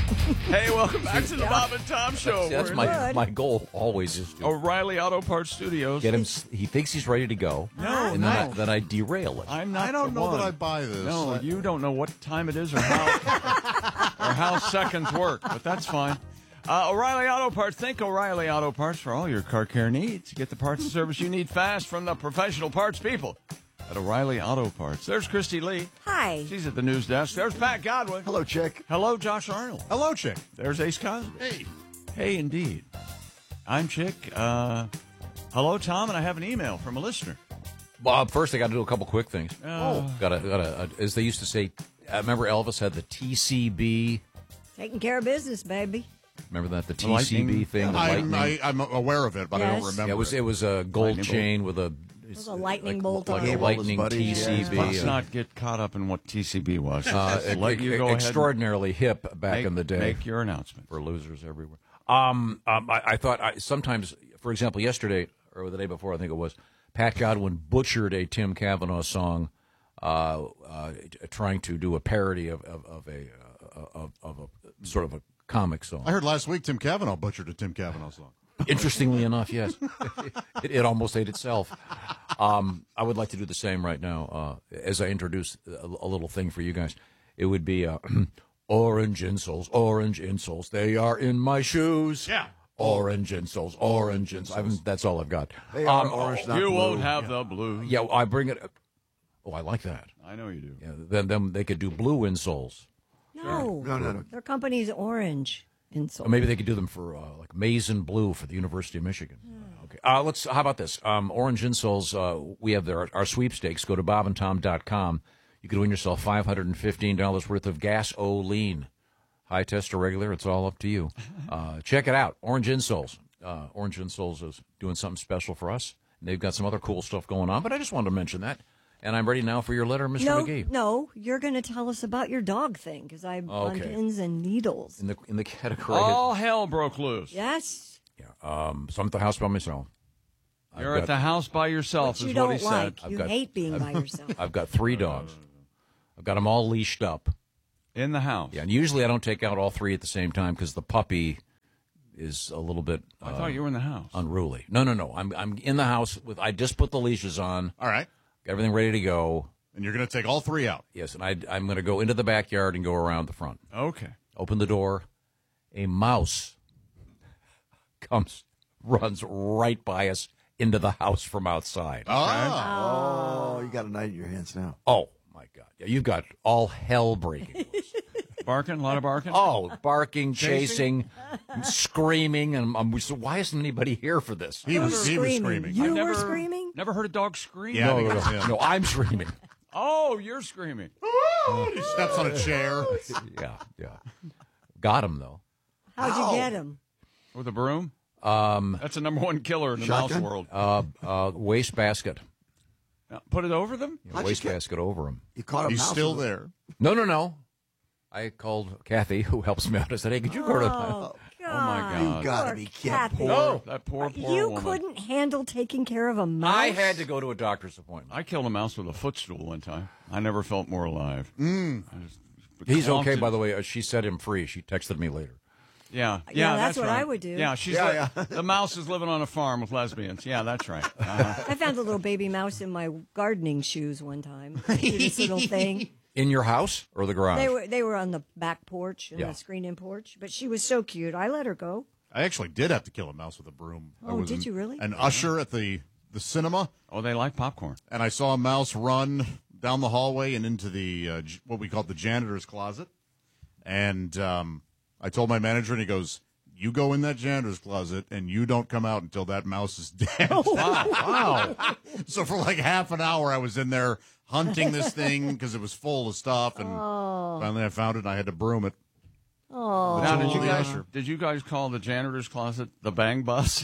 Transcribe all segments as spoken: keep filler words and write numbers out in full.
Hey, welcome back to the Bob and Tom Show. That's We're my in my goal always is to O'Reilly Auto Parts Studios. get him. He thinks he's ready to go. No, and no. then I, then I derail it. I'm not I don't the know one. that I buy this. No, I- you don't know what time it is or how or how seconds work, but that's fine. Uh, O'Reilly Auto Parts. Thank O'Reilly Auto Parts for all your car care needs. Get the parts and service you need fast from the professional parts people at O'Reilly Auto Parts. There's Christy Lee. Hi. She's at the news desk. There's Pat Godwin. Hello, Chick. Hello, Josh Arnold. Hello, Chick. There's Ace Cosby. Hey. Hey, indeed. I'm Chick. Uh, hello, Tom, and I have an email from a listener. Bob, first I got to do a couple quick things. Oh. got to, got to, as they used to say. I remember Elvis had the T C B. Taking care of business, baby. Remember that the The T C B lightning? thing. The I'm, lightning. I, I'm aware of it, but I Yes. don't remember Yeah, it was it. it was a gold Lightning chain with a. It was a lightning bolt like on a it. lightning Buddies, T C B. yeah. Let's not get caught up in what T C B was. Uh, Let you go ahead and extraordinarily hip back make, in the day. Make your announcement. For losers everywhere. Um, um I, I thought I, sometimes, for example, yesterday or the day before, I think it was, Pat Godwin butchered a Tim Cavanaugh song, uh, uh, trying to do a parody of, of, of a uh, of, of a sort of a comic song. I heard last week Tim Cavanaugh butchered a Tim Cavanaugh song. Interestingly enough, yes, it, it almost ate itself. Um, I would like to do the same right now uh, as I introduce a, a little thing for you guys. It would be uh, orange insoles, orange insoles. They are in my shoes. Yeah. Orange insoles, orange insoles. I haven't- That's all I've got. They are Um, orange, not You blue. won't have the blue. Yeah, I bring it. Oh, I like that. I know you do. Yeah, then, then they could do blue insoles. No. No, no, no. Their company's orange. Or Insult. maybe they could do them for uh, like maize and blue for the University of Michigan. Okay. Uh, let's. How about this? Um, Orange Insoles. Uh, we have their our sweepstakes. Go to bob and tom dot com. You can win yourself five hundred and fifteen dollars worth of gasoline. High test or regular, it's all up to you. Uh, check it out. Orange Insoles. Uh, Orange Insoles is doing something special for us. And they've got some other cool stuff going on. But I just wanted to mention that. And I'm ready now for your letter, Mister No, McGee. no, you're going to tell us about your dog thing because I'm on Okay. pins and needles. In the in the category. All hell broke loose. Yes, Yeah. Um, so I'm at the house by myself. I've You're got- at the house by yourself, but you is don't what he like. said. You got- hate being by yourself. I've got three dogs. I've got them all leashed up. In the house. Yeah, and usually I don't take out all three at the same time because the puppy is a little bit I uh, thought you were in the house. unruly. No, no, no. I'm I'm in the house with. I just put the leashes on. All right. Got everything ready to go. And you're going to take all three out. Yes, and I I'm going to go into the backyard and go around the front. Okay. Open the door. A mouse comes, runs right by us into the house from outside. Oh. Oh, you got a knife in your hands now. Oh my God! Yeah, you've got all hell breaking loose. Barking? A lot of barking? Oh, barking, chasing, screaming, and I'm, so why isn't anybody here for this? He was, he was screaming. You I've were never, screaming? Never heard a dog scream? Yeah, I No, think no, it's no, him. no, I'm screaming. Oh, you're screaming. He steps on a chair. Yeah, yeah. Got him though. How'd Ow. you get him? With a broom? Um, That's the number one killer in the Shotgun? mouse world. Uh, uh, waste basket. Now, put it over them? Yeah, How'd you waste get- basket over him. You caught a He's mouse still with a- there. No, no, no. I called Kathy, who helps me out. I said, "Hey, could you go to?" Oh, God. my God. You gotta Poor be kidding. Kathy. No, That poor, poor You woman. couldn't handle taking care of a mouse? I had to go to a doctor's appointment. I killed a mouse with a footstool one time. I never felt more alive. Mm. I just He's clonked okay, it. by the way. Uh, she set him free. She texted me later. Yeah, yeah, Yeah, that's what right. I would do. Yeah, she's Yeah, li- the mouse is living on a farm with lesbians. Yeah, that's right. Uh-huh. I found a little baby mouse in my gardening shoes one time. This little thing. In your house or the garage? They were they were on the back porch, in Yeah. the screen-in porch. But she was so cute. I let her go. I actually did have to kill a mouse with a broom. I Oh, was did an- you really? An usher at the, the cinema, Oh, they like popcorn. and I saw a mouse run down the hallway and into the uh, j- what we call the janitor's closet. And um, I told my manager, and he goes, "You go in that janitor's closet, and you don't come out until that mouse is dead." Wow. So for like half an hour, I was in there hunting this thing because it was full of stuff, and finally I found it, and I had to broom it. Oh, Now, did Oh, you yeah, guys sure. did you guys call the janitor's closet the bang bus?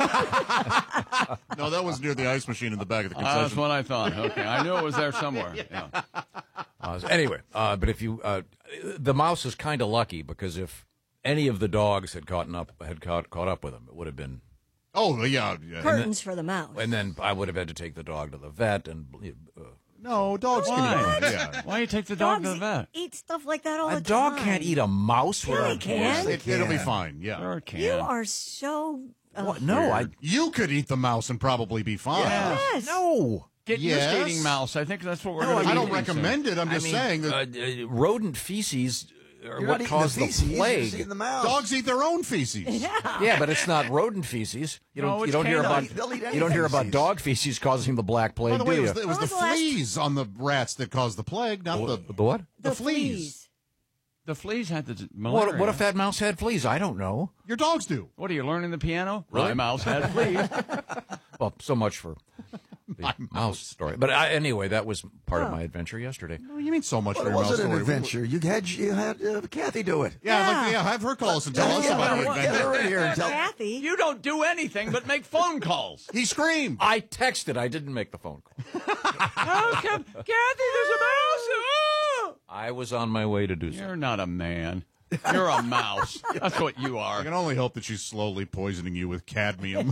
No, that was near the ice machine in the back of the Uh, that's concession. what I thought. Okay, I knew it was there somewhere. Yeah. Uh, so anyway, uh, but if you, uh, the mouse is kind of lucky because if any of the dogs had caught up, had caught, caught up with him, it would have been, Oh, yeah. yeah. curtains for the mouse. and then I would have had to take the dog to the vet and uh, No, dogs Why? can eat them. Yeah. Why you take the dog Dogs to the vet? eat stuff like that all A the dog time. can't eat a mouse Yeah, without they can. It, it'll be can. fine. Yeah. Sure it can. You are so. Uh, What? No, I You could eat the mouse and probably be fine. Yeah. Yes. no. Get Yes. used to eating mouse. I think that's what we're No, going to I be don't eating soon. recommend it. I'm just I mean, saying that uh, uh, rodent feces are You're what not eating caused the the, feces, you're just plague. eating the mouse. dogs eat their own feces. Yeah, but it's not rodent feces. You No, don't. it's you don't hear canine. about. They'll eat- they'll eat You don't hear anything, about feces. dog feces causing the black plague, By the way, do it you? was, the, it was When the was the last- fleas on the rats that caused the plague, not the The what? the fleas. The fleas had the malaria. What, what if that mouse had fleas? I don't know. Your dogs do. What are you learning the piano? Really? My mouse had fleas. Well, so much for the mouse story. But I, anyway, that was part of my adventure yesterday. What do you mean so much Well, for it your mouse wasn't an story? adventure. You had you had uh, Kathy do it. Yeah, I'd like Yeah. to, yeah, have her call us and tell us Yeah, about her get adventure. her in here and tell. Kathy. You don't do anything but make phone calls. He screamed. I texted. I didn't make the phone call. Oh, come, Kathy, there's a mouse. Oh! I was on my way to do so. You're not a man. You're a mouse. That's what you I are. can only hope that she's slowly poisoning you with cadmium.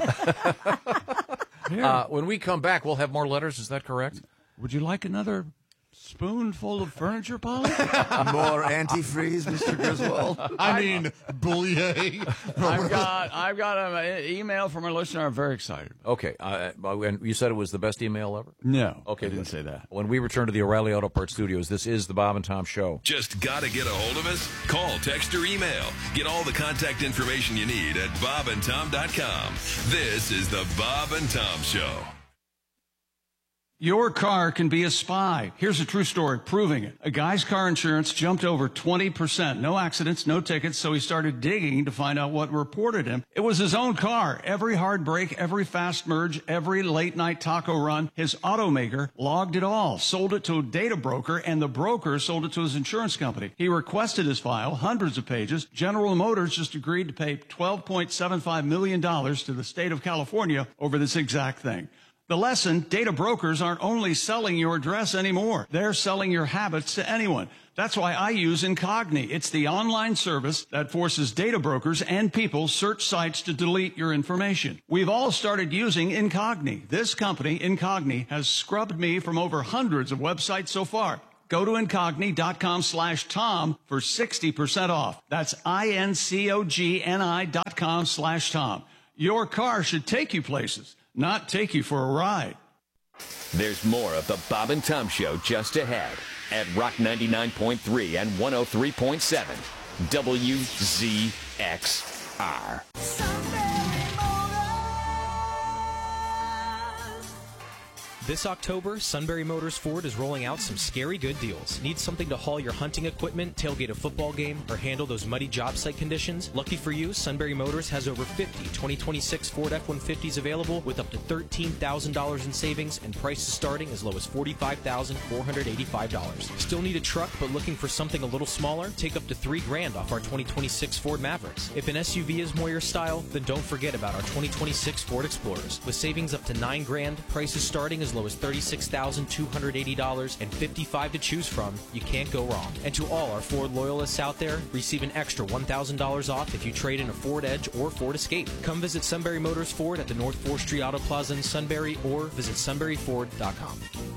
Uh, when we come back, we'll have more letters. Is that correct? Would you like another spoonful of furniture polish? More antifreeze, Mister Griswold. I mean, boulier. I've got I've got an email from a listener. I'm very excited. Okay. Uh, and you said it was the best email ever? No. Okay, I didn't good. say that. When we return to the O'Reilly Auto Parts Studios, this is the Bob and Tom Show. Just gotta get a hold of us? Call, text, or email. Get all the contact information you need at bob and tom dot com. This is the Bob and Tom Show. Your car can be a spy. Here's a true story proving it. A guy's car insurance jumped over twenty percent. No accidents, no tickets, so he started digging to find out what reported him. It was his own car. Every hard brake, every fast merge, every late night taco run. His automaker logged it all, sold it to a data broker, and the broker sold it to his insurance company. He requested his file, hundreds of pages. General Motors just agreed to pay twelve point seven five million dollars to the state of California over this exact thing. The lesson, data brokers aren't only selling your address anymore. They're selling your habits to anyone. That's why I use Incogni. It's the online service that forces data brokers and people search sites to delete your information. We've all started using Incogni. This company, Incogni, has scrubbed me from over hundreds of websites so far. Go to Incogni.com slash Tom for sixty percent off. That's I-N-C-O-G-N-I dot com slash Tom. Your car should take you places, not take you for a ride. There's more of the Bob and Tom Show just ahead at Rock ninety-nine point three and one oh three point seven W Z X R. This October, Sunbury Motors Ford is rolling out some scary good deals. Need something to haul your hunting equipment, tailgate a football game, or handle those muddy job site conditions? Lucky for you, Sunbury Motors has over fifty twenty twenty-six Ford F one fifties available with up to thirteen thousand dollars in savings and prices starting as low as forty-five thousand four hundred eighty-five dollars. Still need a truck but looking for something a little smaller? Take up to three grand off our twenty twenty-six Ford Mavericks. If an S U V is more your style, then don't forget about our twenty twenty-six Ford Explorers. With savings up to nine grand, prices starting as low as thirty-six thousand two hundred eighty dollars and fifty-five to choose from, you can't go wrong. And to all our Ford loyalists out there, receive an extra one thousand dollars off if you trade in a Ford Edge or Ford Escape. Come visit Sunbury Motors Ford at the North fourth Street Auto Plaza in Sunbury or visit sunbury ford dot com.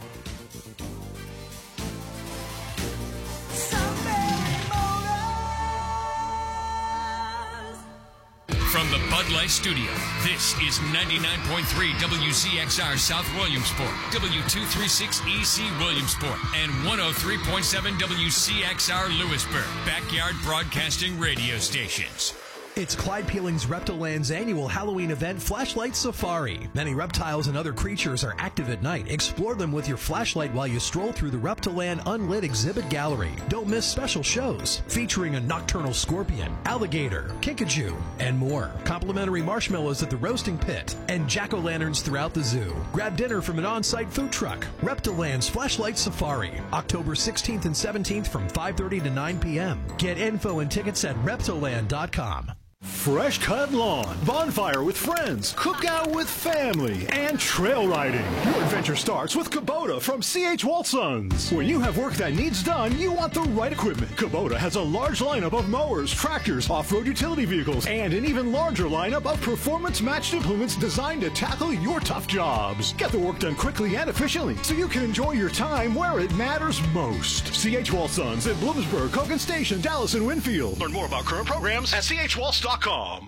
From the Bud Light Studio, this is ninety-nine point three W Z X R South Williamsport, W two thirty-six E C Williamsport, and one oh three point seven W C X R Lewisburg, backyard broadcasting radio stations. It's Clyde Peeling's Reptiland's annual Halloween event, Flashlight Safari. Many reptiles and other creatures are active at night. Explore them with your flashlight while you stroll through the Reptiland Unlit Exhibit Gallery. Don't miss special shows featuring a nocturnal scorpion, alligator, kinkajou, and more. Complimentary marshmallows at the roasting pit and jack-o'-lanterns throughout the zoo. Grab dinner from an on-site food truck. Reptiland's Flashlight Safari, October sixteenth and seventeenth from five thirty to nine p.m. Get info and tickets at reptiland dot com. fresh-cut lawn, bonfire with friends, cookout with family, and trail riding. Your adventure starts with Kubota from C H. Walsons. When you have work that needs done, you want the right equipment. Kubota has a large lineup of mowers, tractors, off-road utility vehicles, and an even larger lineup of performance-matched implements designed to tackle your tough jobs. Get the work done quickly and efficiently so you can enjoy your time where it matters most. C H. Walsons in Bloomsburg, Cogan Station, Dallas, and Winfield. Learn more about current programs at c h waltz dot com.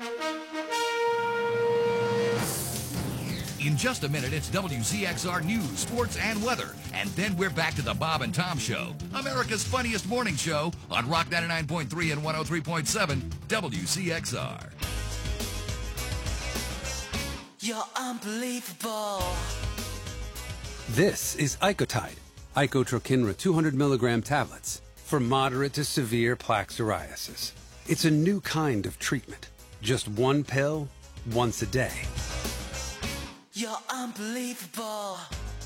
In just a minute, it's W Z X R News, Sports, and Weather. And then we're back to the Bob and Tom Show, America's funniest morning show on Rock ninety-nine point three and one oh three point seven W Z X R. You're unbelievable. This is Icotide, Icotrokinra two hundred milligram tablets for moderate to severe plaque psoriasis. It's a new kind of treatment. Just one pill, once a day. You're unbelievable.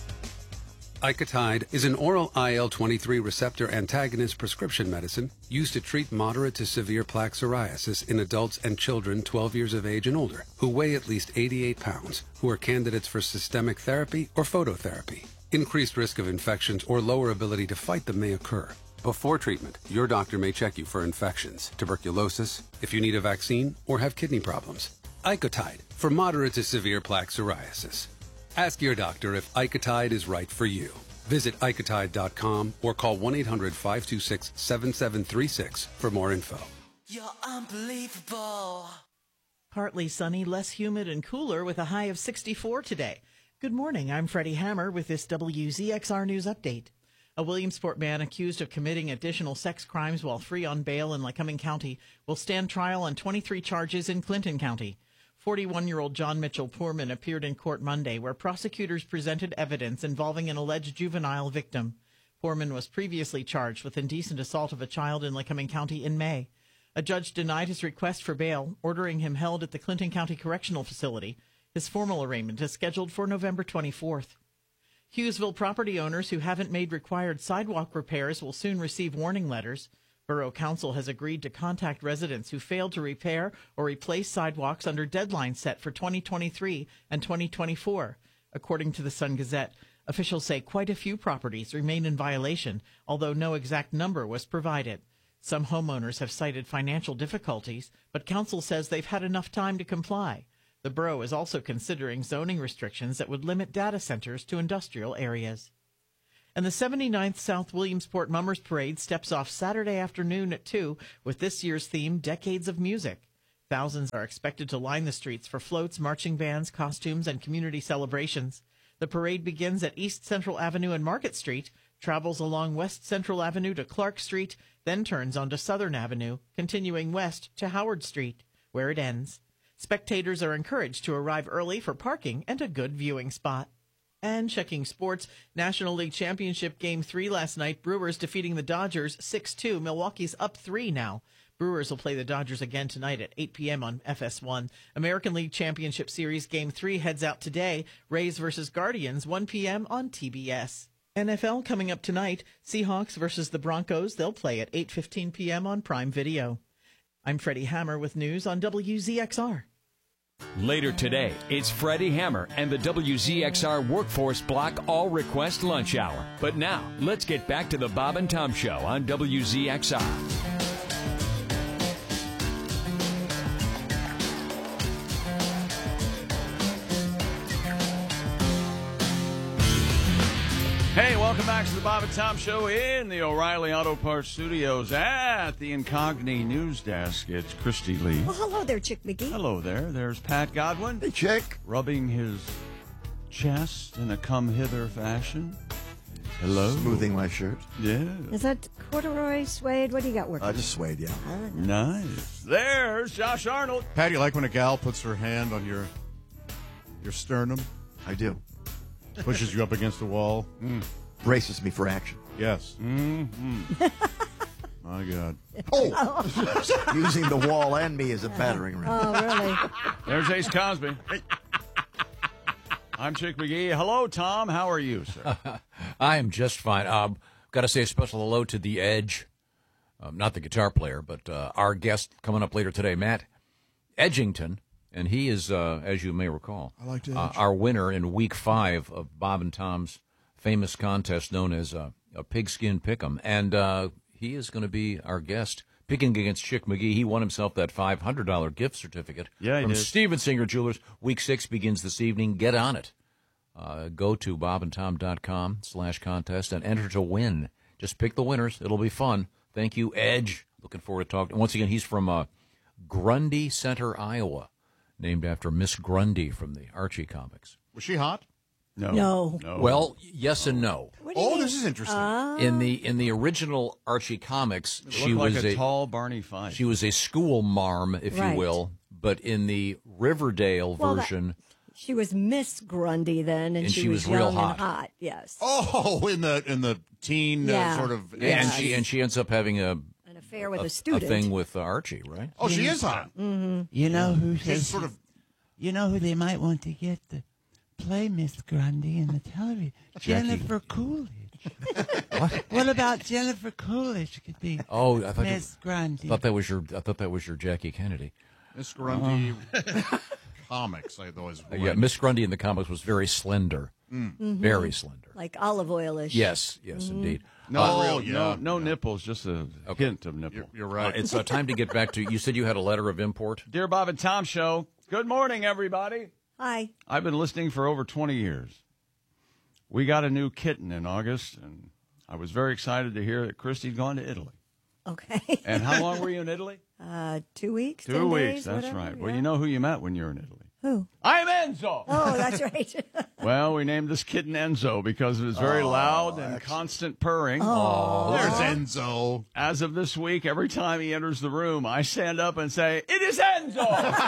Icotide is an oral I L twenty-three receptor antagonist prescription medicine used to treat moderate to severe plaque psoriasis in adults and children twelve years of age and older who weigh at least eighty-eight pounds, who are candidates for systemic therapy or phototherapy. Increased risk of infections or lower ability to fight them may occur. Before treatment, your doctor may check you for infections, tuberculosis, if you need a vaccine, or have kidney problems. Icotide for moderate to severe plaque psoriasis. Ask your doctor if Icotide is right for you. Visit icotide dot com or call one eight hundred five two six seven seven three six for more info. You're unbelievable. Partly sunny, less humid and cooler with a high of sixty-four today. Good morning, I'm Freddie Hammer with this W Z X R News Update. A Williamsport man accused of committing additional sex crimes while free on bail in Lycoming County will stand trial on twenty-three charges in Clinton County. forty-one-year-old John Mitchell Poorman appeared in court Monday, where prosecutors presented evidence involving an alleged juvenile victim. Poorman was previously charged with indecent assault of a child in Lycoming County in May. A judge denied his request for bail, ordering him held at the Clinton County Correctional Facility. His formal arraignment is scheduled for November twenty-fourth. Hughesville property owners who haven't made required sidewalk repairs will soon receive warning letters. Borough Council has agreed to contact residents who failed to repair or replace sidewalks under deadlines set for twenty twenty-three and twenty twenty-four. According to the Sun-Gazette, officials say quite a few properties remain in violation, although no exact number was provided. Some homeowners have cited financial difficulties, but Council says they've had enough time to comply. The borough is also considering zoning restrictions that would limit data centers to industrial areas. And the seventy-ninth South Williamsport Mummers Parade steps off Saturday afternoon at two with this year's theme, Decades of Music. Thousands are expected to line the streets for floats, marching bands, costumes, and community celebrations. The parade begins at East Central Avenue and Market Street, travels along West Central Avenue to Clark Street, then turns onto Southern Avenue, continuing west to Howard Street, where it ends. Spectators are encouraged to arrive early for parking and a good viewing spot. And checking sports, National League Championship Game three last night, Brewers defeating the Dodgers six two. Milwaukee's up three now. Brewers will play the Dodgers again tonight at eight p.m. on F S one. American League Championship Series Game three heads out today. Rays versus Guardians, one p.m. on T B S. N F L coming up tonight. Seahawks versus the Broncos. They'll play at eight fifteen p.m. on Prime Video. I'm Freddie Hammer with news on W Z X R. Later today, it's Freddie Hammer and the W Z X R Workforce Block All Request Lunch Hour. But now, let's get back to the Bob and Tom Show on W Z X R. Hey, welcome back to the Bob and Tom Show in the O'Reilly Auto Parts Studios at the Incogni News Desk. It's Christy Lee. Well, hello there, Chick McGee. Hello there. There's Pat Godwin. Hey, Chick. Rubbing his chest in a come-hither fashion. Hello. Smoothing my shirt. Yeah. Is that corduroy, suede? What do you got working? I just suede, yeah. Uh, Nice. There's Josh Arnold. Pat, you like when a gal puts her hand on your your sternum? I do. Pushes you up against the wall? Mm. Braces me for action. Yes. Mm-hmm. My God. Oh! Using the wall and me as a battering ram. Oh, really? There's Ace Cosby. I'm Chick McGee. Hello, Tom. How are you, sir? I am just fine. Um, got to say a special hello to The Edge. Um, not the guitar player, but uh, our guest coming up later today, Matt Edgington, and he is, uh, as you may recall, I like to uh, edge. our winner in week five of Bob and Tom's famous contest known as uh, a Pigskin Pick'em. And uh, he is going to be our guest picking against Chick McGee. He won himself that five hundred dollars gift certificate Yeah, he from did. Steven Singer Jewelers. Week six begins this evening. Get on it. Uh, go to bobandtom.com slash contest and enter to win. Just pick the winners. It'll be fun. Thank you, Edge. Looking forward to talking. Once again, he's from uh, Grundy Center, Iowa, named after Miss Grundy from the Archie comics. Was she hot? No. No. No. Well, yes and no. What do you Oh, mean? this is interesting. Ah. In the in the original Archie comics, It she looked was like a, tall Barney Fife. she was a school marm, if Right. you will. But in the Riverdale Well, that- version, She was Miss Grundy then, and, And she, she was, was real young hot. and hot. Yes, Oh, in the in the teen Yeah. uh, sort of. and she and she ends up having a an affair with a, a student. thing with uh, Archie, right? Oh, she is hot. Mm-hmm. You know who She's says sort of. You know who they might want to get to play Miss Grundy in the television? Jackie. Jennifer Coolidge. what? What about Jennifer Coolidge? Could be Oh, I thought you- Miss Grundy. thought that was your I thought that was your Jackie Kennedy. Miss Grundy comics. I always. Uh, yeah, Miss Grundy in the comics was very slender, Mm. Mhm. very slender. like olive oilish. Yes, yes, Mhm. indeed. No, Uh, real, no, no nipples, just a hint of nipple. You're, you're Uh, right. it's uh, time to get back to. You said you had a letter of import. Dear Bob and Tom Show, good morning, everybody. Hi. I've been listening for over twenty years. We got a new kitten in August, and I was very excited to hear that Christy'd gone to Italy. Okay. And how long were you in Italy? Uh, two weeks. Two ten weeks, days, that's whatever, right. Well, yeah. you know who you met when you were in Italy. Who? I'm Enzo. Oh, that's right. Well, we named this kitten Enzo because of his very Oh, loud and constant purring. Oh. There's Enzo. As of this week, every time he enters the room, I stand up and say, "It is Enzo!"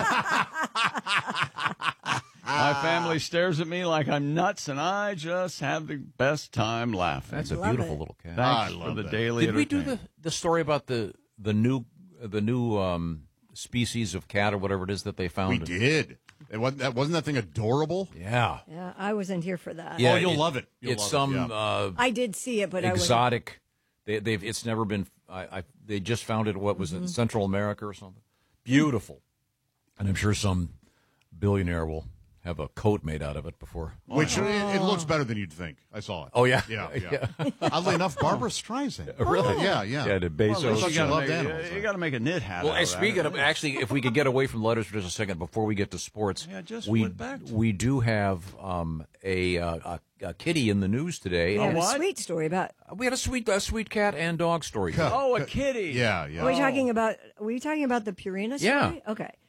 My family stares at me like I'm nuts, and I just have the best time laughing. That's a Love beautiful it. little cat. Thanks I for love the that. daily Did we do the, entertainment. the story about the the new the new um, species of cat or whatever it is that they found? We did. It wasn't that wasn't that thing adorable? Yeah. Yeah, I wasn't here for that. Yeah, Oh, you'll it- love it. You'll it's love it, some yeah. uh, I did see it, but I was exotic. They, they've it's never been. I, I they just found it. What was Mm-hmm. it? Central America or something. Beautiful, and I'm sure some billionaire will have a coat made out of it before. Which it, it looks better than you'd think. I saw it. Oh yeah, Yeah, yeah. Oddly enough, Barbara Streisand. Really? Yeah, yeah. Yeah, the Bezos. Well, I thought You she gotta loved make- animals. You got to make a knit hat. Well, out and of that. speaking of, actually, if we could get away from letters for just a second before we get to sports, Yeah, just we went back to- we do have um, a, uh, a a kitty in the news today. we had a what? sweet story about. We had a sweet a sweet cat and dog story. Cut. Oh, a kitty. Yeah, yeah. Are we talking about? Were you talking about the Purina story? Yeah. Okay.